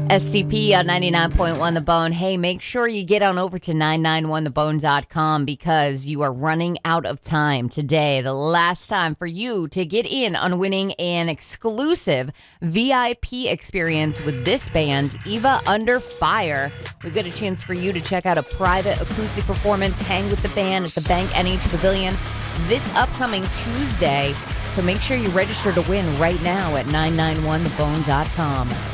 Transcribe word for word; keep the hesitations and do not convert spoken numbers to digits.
S T P on ninety-nine point one The Bone. Hey, make sure you get on over to nine nine one the bone dot com because you are running out of time today. The last time for you to get in on winning an exclusive V I P experience with this band, Eva Under Fire. We've got a chance for you to check out a private acoustic performance, hang with the band at the Bank N H Pavilion this upcoming Tuesday. So make sure you register to win right now at nine nine one the bone dot com.